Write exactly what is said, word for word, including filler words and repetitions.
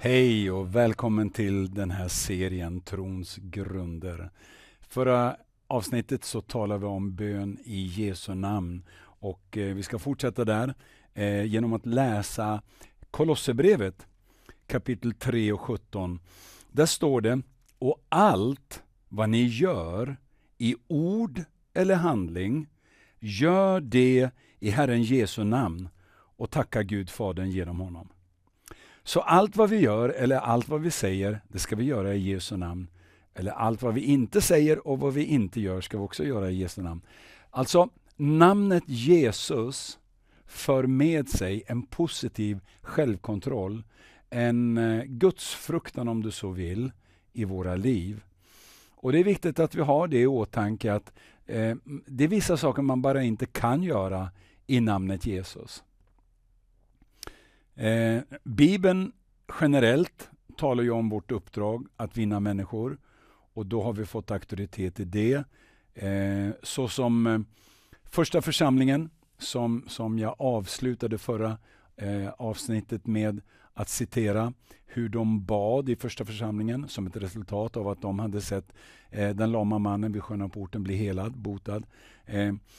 Hej och välkommen till den här serien Trons grunder. Förra avsnittet så talade vi om bön i Jesu namn och eh, vi ska fortsätta där eh, genom att läsa Kolosserbrevet kapitel tre och sjutton. Där står det: och allt vad ni gör i ord eller handling, gör det i Herren Jesu namn och tacka Gud Fadern genom honom. Så allt vad vi gör eller allt vad vi säger, det ska vi göra i Jesu namn. Eller allt vad vi inte säger och vad vi inte gör ska vi också göra i Jesu namn. Alltså, namnet Jesus för med sig en positiv självkontroll, en gudsfruktan om du så vill, i våra liv. Och det är viktigt att vi har det i åtanke att eh, det är vissa saker man bara inte kan göra i namnet Jesus. Eh, Bibeln generellt talar ju om vårt uppdrag att vinna människor, och då har vi fått auktoritet i det. Eh, så som eh, första församlingen som, som jag avslutade förra eh, avsnittet med att citera hur de bad i första församlingen som ett resultat av att de hade sett eh, den lama mannen vid sjön av porten bli helad, botad. Eh,